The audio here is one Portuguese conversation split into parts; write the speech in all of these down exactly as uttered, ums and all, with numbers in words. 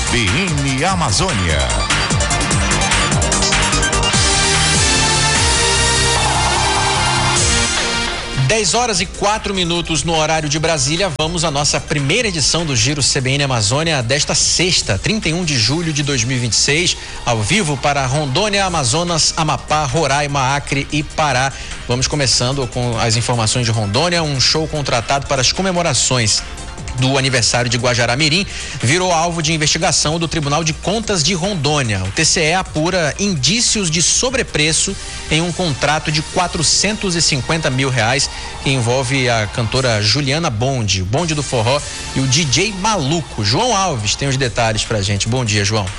C B N Amazônia. dez horas e quatro minutos no horário de Brasília. Vamos à nossa primeira edição do Giro C B N Amazônia desta sexta, trinta e um de julho de dois mil e vinte e seis, ao vivo para Rondônia, Amazonas, Amapá, Roraima, Acre e Pará. Vamos começando com as informações de Rondônia. Um show contratado para as comemorações do aniversário de Guajará-Mirim virou alvo de investigação do Tribunal de Contas de Rondônia. O T C E apura indícios de sobrepreço em um contrato de quatrocentos e cinquenta mil reais que envolve a cantora Juliana Bonde, o Bonde do Forró, e o D J Maluco. João Alves tem os detalhes pra gente. Bom dia, João.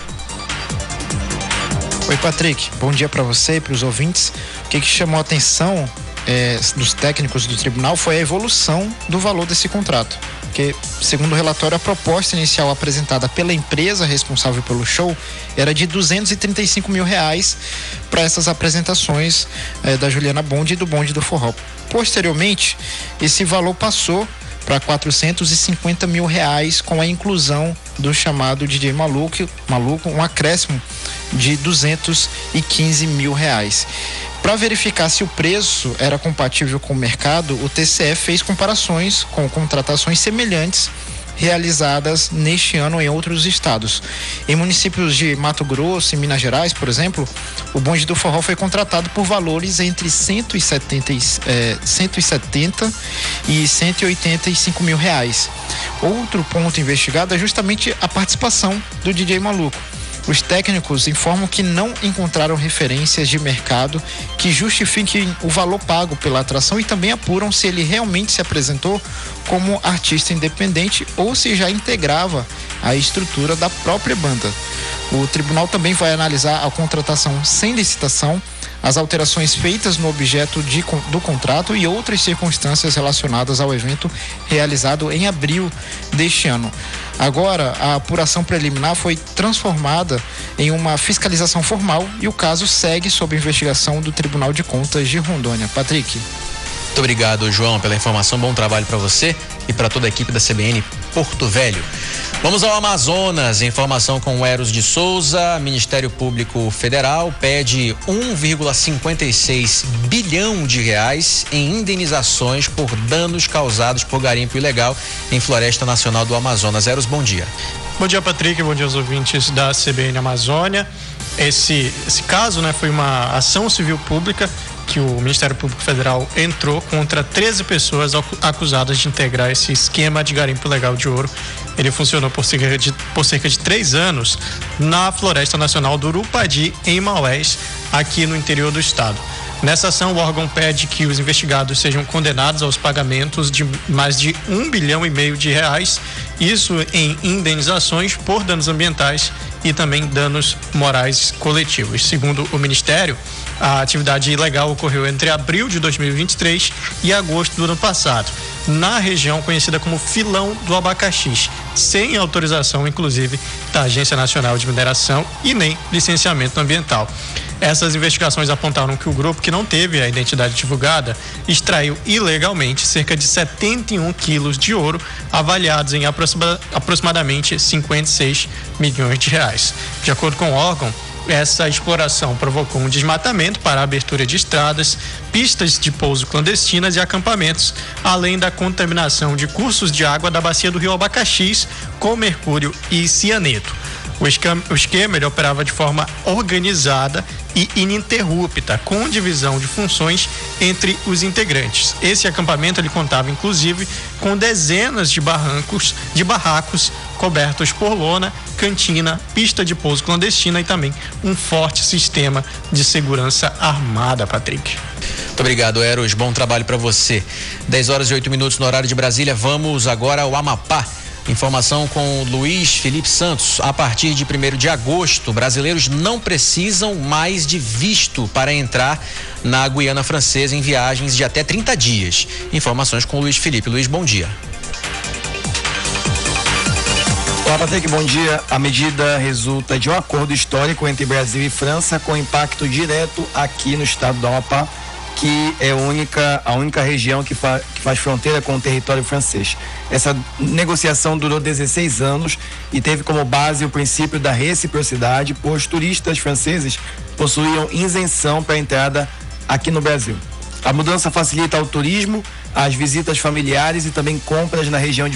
Oi, Patrick. Bom dia para você e para os ouvintes. O que, que chamou a atenção é, dos técnicos do tribunal foi a evolução do valor desse contrato. Porque, segundo o relatório, a proposta inicial apresentada pela empresa responsável pelo show era de duzentos e trinta e cinco mil reais para essas apresentações eh, da Juliana Bonde e do Bonde do Forró. Posteriormente, esse valor passou para quatrocentos e cinquenta mil reais com a inclusão do chamado D J Maluco, Maluco, um acréscimo de duzentos e quinze mil reais. Para verificar se o preço era compatível com o mercado, o T C E fez comparações com contratações semelhantes realizadas neste ano em outros estados. Em municípios de Mato Grosso e Minas Gerais, por exemplo, o Bonde do Forró foi contratado por valores entre cento e setenta, eh, cento e setenta e cento e oitenta e cinco mil reais. Outro ponto investigado é justamente a participação do D J Maluco. Os técnicos informam que não encontraram referências de mercado que justifiquem o valor pago pela atração e também apuram se ele realmente se apresentou como artista independente ou se já integrava a estrutura da própria banda. O tribunal também vai analisar a contratação sem licitação, as alterações feitas no objeto de, do contrato e outras circunstâncias relacionadas ao evento realizado em abril deste ano. Agora, a apuração preliminar foi transformada em uma fiscalização formal e o caso segue sob investigação do Tribunal de Contas de Rondônia. Patrick. Muito obrigado, João, pela informação. Bom trabalho para você e para toda a equipe da C B N Porto Velho. Vamos ao Amazonas. Informação com o Eros de Souza. Ministério Público Federal pede um vírgula cinquenta e seis bilhão de reais em indenizações por danos causados por garimpo ilegal em Floresta Nacional do Amazonas. Eros, bom dia. Bom dia, Patrick. Bom dia aos ouvintes da C B N Amazônia. Esse, esse caso, né, foi uma ação civil pública que o Ministério Público Federal entrou contra treze pessoas acusadas de integrar esse esquema de garimpo ilegal de ouro. Ele funcionou por cerca de, por cerca de três anos na Floresta Nacional do Urupadi, em Maués, aqui no interior do estado. Nessa ação, o órgão pede que os investigados sejam condenados aos pagamentos de mais de um bilhão e meio de reais, isso em indenizações por danos ambientais e também danos morais coletivos. Segundo o Ministério, a atividade ilegal ocorreu entre abril de dois mil e vinte e três e agosto do ano passado, na região conhecida como Filão do Abacaxi, sem autorização, inclusive, da Agência Nacional de Mineração e nem licenciamento ambiental. Essas investigações apontaram que o grupo, que não teve a identidade divulgada, extraiu ilegalmente cerca de setenta e um quilos de ouro, avaliados em aproxima, aproximadamente cinquenta e seis milhões de reais. De acordo com o órgão, essa exploração provocou um desmatamento para a abertura de estradas, pistas de pouso clandestinas e acampamentos, além da contaminação de cursos de água da bacia do rio Abacaxi com mercúrio e cianeto. O esquema, o esquema ele operava de forma organizada e ininterrupta, com divisão de funções entre os integrantes. Esse acampamento ele contava, inclusive, com dezenas de barrancos, de barracos cobertos por lona, cantina, pista de pouso clandestina e também um forte sistema de segurança armada, Patrick. Muito obrigado, Eros. Bom trabalho para você. dez horas e oito minutos no horário de Brasília. Vamos agora ao Amapá. Informação com Luiz Felipe Santos. A partir de primeiro de agosto, brasileiros não precisam mais de visto para entrar na Guiana Francesa em viagens de até trinta dias. Informações com Luiz Felipe. Luiz, bom dia. Olá, Patrick, bom dia. A medida resulta de um acordo histórico entre Brasil e França com impacto direto aqui no estado do Amapá, que é a única, a única região que, fa, que faz fronteira com o território francês. Essa negociação durou dezesseis anos e teve como base o princípio da reciprocidade, pois turistas franceses possuíam isenção para a entrada aqui no Brasil. A mudança facilita o turismo, as visitas familiares e também compras na região de